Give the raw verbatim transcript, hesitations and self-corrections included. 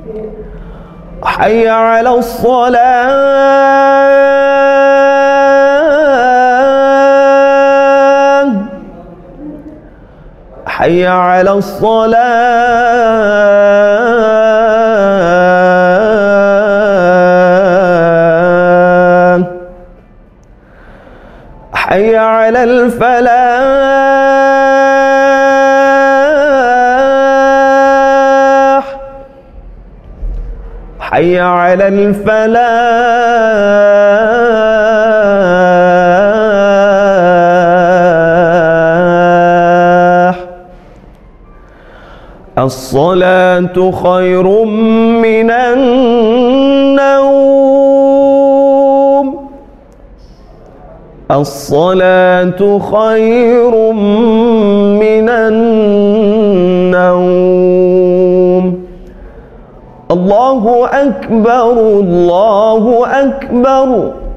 حي على الصلاة حي على الصلاة حي على الفلاح حي على الفلاح. الصلاة خير من النوم الصلاة خير من النوم. الله أكبر الله أكبر.